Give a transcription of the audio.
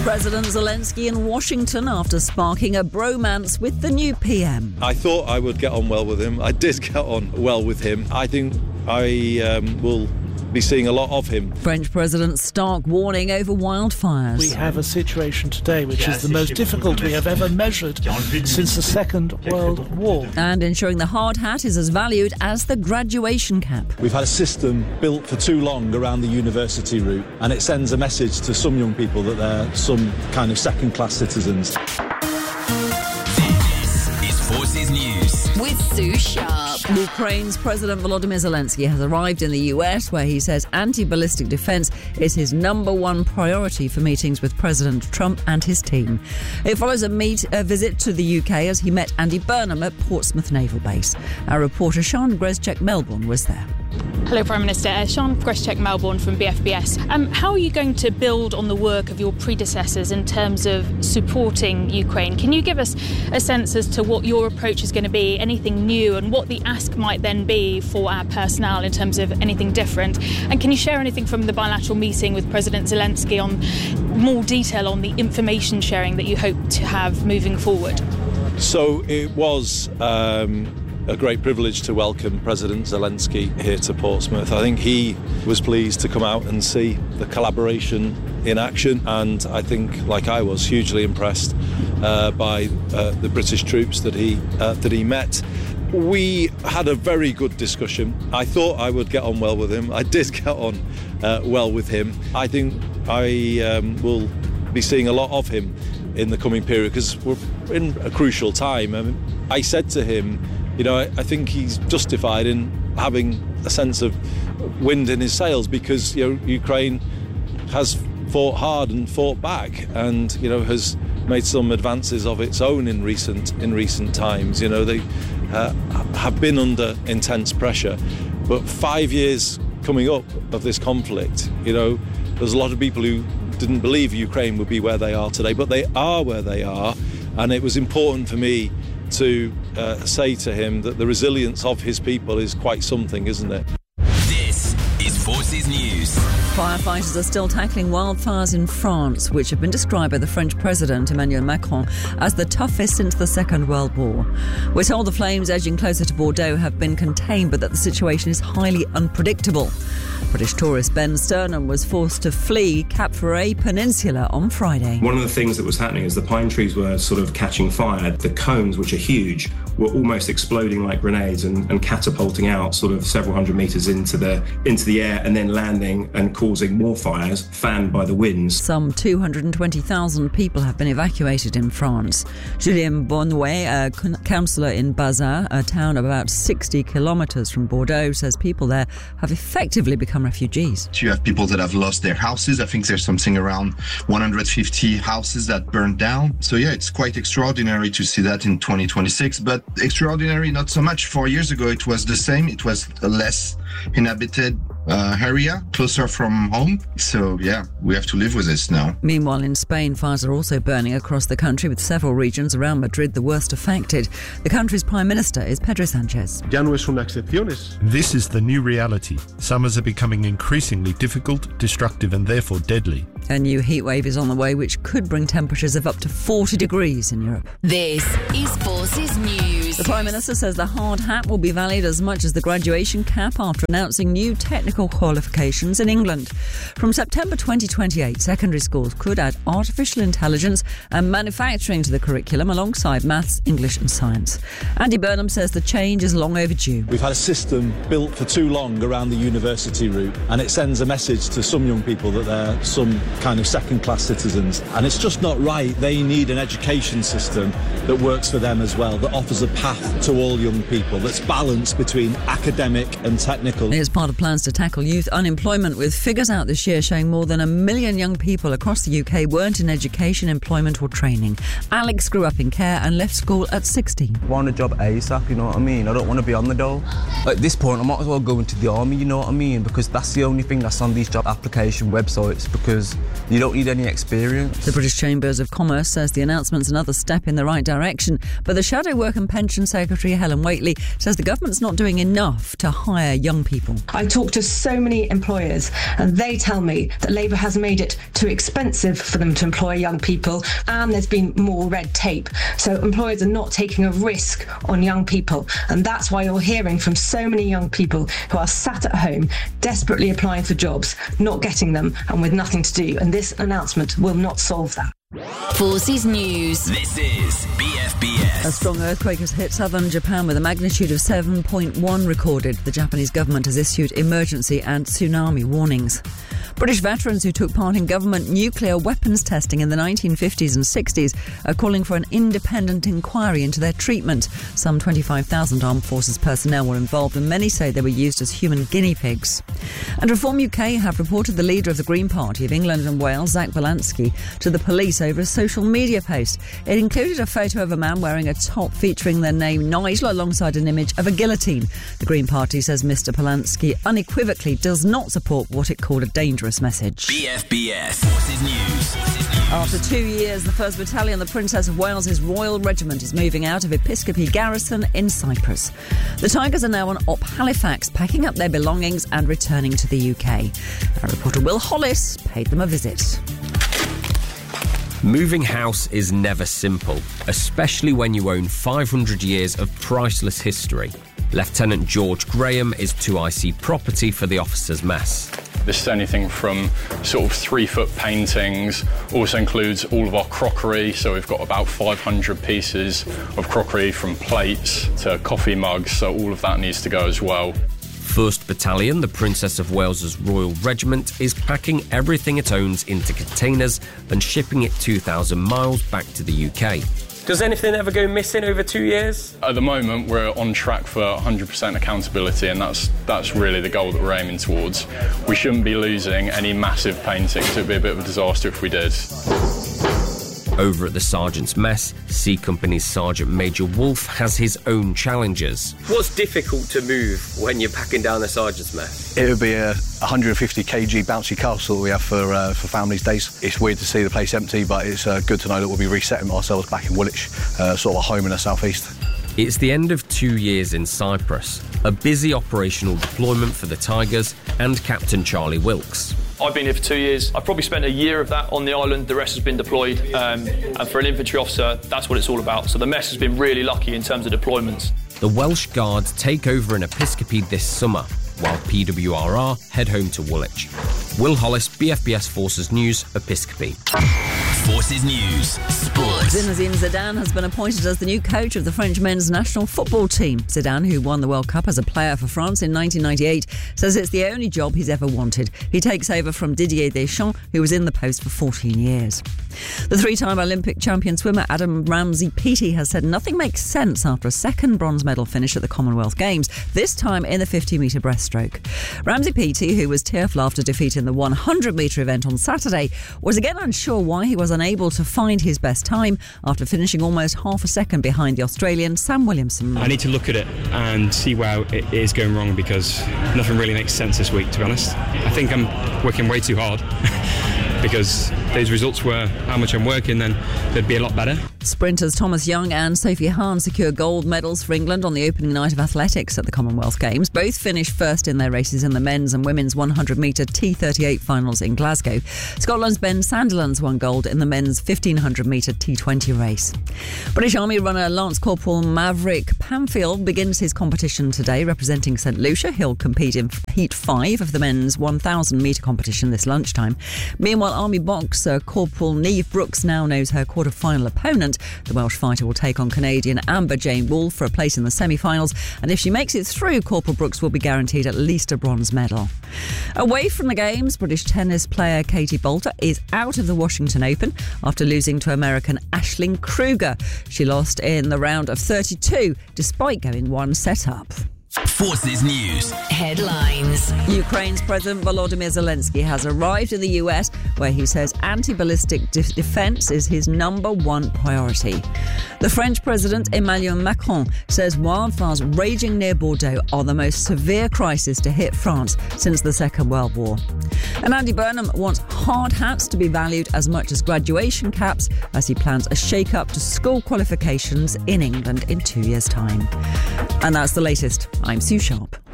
President Zelensky in Washington after sparking a bromance with the new PM. I thought I would get on well with him. I did get on well with him. I think I will be seeing a lot of him. French President stark warning over wildfires. We have a situation today which is the most difficult we have ever measured since the Second World War. And ensuring the hard hat is as valued as the graduation cap. We've had a system built for too long around the university route, and it sends a message to some young people that they're some kind of second-class citizens. This is Forces News with Sue Sharp. Ukraine's President Volodymyr Zelensky has arrived in the US, where he says anti-ballistic defence is his number one priority for meetings with President Trump and his team. It follows a visit to the UK as he met Andy Burnham at Portsmouth Naval Base. Our reporter Sean Grezchek-Melbourne was there. Hello, Prime Minister. Sean Grezchek-Melbourne from BFBS. How are you going to build on the work of your predecessors in terms of supporting Ukraine? Can you give us a sense as to what your approach is going to be, anything new, and what the ask might then be for our personnel in terms of anything different? And can you share anything from the bilateral meeting with President Zelensky on more detail on the information sharing that you hope to have moving forward? So it was a great privilege to welcome President Zelensky here to Portsmouth. I think he was pleased to come out and see the collaboration in action, and I think, like I was, hugely impressed by the British troops that he met. We had a very good discussion. I thought I would get on well with him. I did get on well with him. I think I will be seeing a lot of him in the coming period because we're in a crucial time. I said to him, you know, I think he's justified in having a sense of wind in his sails because, you know, Ukraine has fought hard and fought back and, you know, has made some advances of its own in recent times. You know, they have been under intense pressure. But 5 years coming up of this conflict, you know, there's a lot of people who didn't believe Ukraine would be where they are today, but they are where they are. And it was important for me to say to him that the resilience of his people is quite something, isn't it? This is Forces News. Firefighters are still tackling wildfires in France, which have been described by the French President Emmanuel Macron as the toughest since the Second World War. We're told the flames edging closer to Bordeaux have been contained, but that the situation is highly unpredictable. British tourist Ben Sternham was forced to flee Cap Ferret Peninsula on Friday. One of the things that was happening is the pine trees were sort of catching fire. The cones, which are huge, were almost exploding like grenades and catapulting out sort of several hundred metres into the air and then landing and causing more fires, fanned by the winds. Some 220,000 people have been evacuated in France. Julien Bonouet, a councillor in Bazin, a town about 60 kilometres from Bordeaux, says people there have effectively become refugees. You have people that have lost their houses. I think there's something around 150 houses that burned down. So yeah, it's quite extraordinary to see that in 2026, but extraordinary not so much. 4 years ago it was the same. It was a less inhabited area, closer from home. So yeah, we have to live with this now. Meanwhile, in Spain, fires are also burning across the country, with several regions around Madrid the worst affected. The country's Prime Minister is Pedro Sánchez. This is the new reality. Summers are becoming increasingly difficult, destructive and therefore deadly. A new heatwave is on the way, which could bring temperatures of up to 40 degrees in Europe. This is Forces News. The Prime Minister says the hard hat will be valid as much as the graduation cap after announcing new technical qualifications in England. From September 2028, secondary schools could add artificial intelligence and manufacturing to the curriculum alongside maths, English and science. Andy Burnham says the change is long overdue. We've had a system built for too long around the university route, and it sends a message to some young people that they're some kind of second-class citizens, and it's just not right. They need an education system that works for them as well, that offers a path to all young people, that's balanced between academic and technical. It's part of plans to tackle youth unemployment, with figures out this year showing more than 1 million young people across the UK weren't in education, employment or training. Alex grew up in care and left school at 16. I want a job ASAP, you know what I mean? I don't want to be on the dole. At this point, I might as well go into the army, you know what I mean? Because that's the only thing that's on these job application websites, because you don't need any experience. The British Chambers of Commerce says the announcement's another step in the right direction, but the Shadow Work and Pension Secretary Helen Whately says the government's not doing enough to hire young people. I talk to so many employers and they tell me that Labour has made it too expensive for them to employ young people, and there's been more red tape. So employers are not taking a risk on young people, and that's why you're hearing from so many young people who are sat at home desperately applying for jobs, not getting them, and with nothing to do. And this announcement will not solve that. Forces News. This is BFBS. A strong earthquake has hit southern Japan with a magnitude of 7.1 recorded. The Japanese government has issued emergency and tsunami warnings. British veterans who took part in government nuclear weapons testing in the 1950s and 60s are calling for an independent inquiry into their treatment. Some 25,000 armed forces personnel were involved, and many say they were used as human guinea pigs. And Reform UK have reported the leader of the Green Party of England and Wales, Zach Balansky, to the police over a social media post. It included a photo of a man wearing a top featuring their name Nigel alongside an image of a guillotine. The Green Party says Mr Polanski unequivocally does not support what it called a dangerous message. BFBS Forces News. After 2 years, the 1st Battalion, the Princess of Wales's Royal Regiment, is moving out of Episcopi Garrison in Cyprus. The Tigers are now on Op Halifax, packing up their belongings and returning to the UK. Our reporter Will Hollis paid them a visit. Moving house is never simple, especially when you own 500 years of priceless history. Lieutenant George Graham is 2IC property for the officers' mess. This is anything from sort of 3-foot paintings, also includes all of our crockery, so we've got about 500 pieces of crockery from plates to coffee mugs, so all of that needs to go as well. 1st Battalion, the Princess of Wales's Royal Regiment, is packing everything it owns into containers and shipping it 2,000 miles back to the UK. Does anything ever go missing over 2 years? At the moment, we're on track for 100% accountability, and that's really the goal that we're aiming towards. We shouldn't be losing any massive paintings. It would be a bit of a disaster if we did. Over at the Sergeant's Mess, C Company's Sergeant Major Wolf has his own challenges. What's difficult to move when you're packing down a Sergeant's Mess? It would be a 150 kg bouncy castle that we have for families' days. It's weird to see the place empty, but it's good to know that we'll be resetting ourselves back in Woolwich, sort of a home in the southeast. It's the end of 2 years in Cyprus, a busy operational deployment for the Tigers and Captain Charlie Wilkes. I've been here for 2 years. I've probably spent a year of that on the island. The rest has been deployed. And for an infantry officer, that's what it's all about. So the mess has been really lucky in terms of deployments. The Welsh Guards take over in Episcopi this summer, while PWRR head home to Woolwich. Will Hollis, BFBS Forces News, Episcopi. Forces News Sports. Zinedine Zidane has been appointed as the new coach of the French men's national football team. Zidane, who won the World Cup as a player for France in 1998, says it's the only job he's ever wanted. He takes over from Didier Deschamps, who was in the post for 14 years. The three-time Olympic champion swimmer Adam Ramsey-Peaty has said nothing makes sense after a second bronze medal finish at the Commonwealth Games, this time in the 50-metre breaststroke. Ramsey-Peaty, who was tearful after defeating the 100-metre event on Saturday, was again unsure why he was unable to find his best time after finishing almost half a second behind the Australian Sam Williamson. I need to look at it and see where it is going wrong, because nothing really makes sense this week, to be honest. I think I'm working way too hard. Because those results were how much I'm working, then they'd be a lot better. Sprinters Thomas Young and Sophie Hahn secure gold medals for England on the opening night of athletics at the Commonwealth Games. Both finished first in their races in the men's and women's 100-metre T38 finals in Glasgow. Scotland's Ben Sandilands won gold in the men's 1500-metre T20 race. British Army runner Lance Corporal Maverick Pamfield begins his competition today representing St Lucia. He'll compete in Heat 5 of the men's 1,000-metre competition this lunchtime. Meanwhile, Army boxer Corporal Neve Brooks now knows her quarter-final opponent. The Welsh fighter will take on Canadian Amber Jane Wolfe for a place in the semi-finals, and if she makes it through, Corporal Brooks will be guaranteed at least a bronze medal. Away from the Games, British tennis player Katie Boulter is out of the Washington Open after losing to American Aisling Kruger. She lost in the round of 32 despite going one set up. Forces News Headlines. Ukraine's President Volodymyr Zelensky has arrived in the US, where he says anti-ballistic defence is his number one priority. The French President Emmanuel Macron says wildfires raging near Bordeaux are the most severe crisis to hit France since the Second World War. And Andy Burnham wants hard hats to be valued as much as graduation caps, as he plans a shake-up to school qualifications in England in 2 years' time. And that's the latest. I'm Sue Sharp.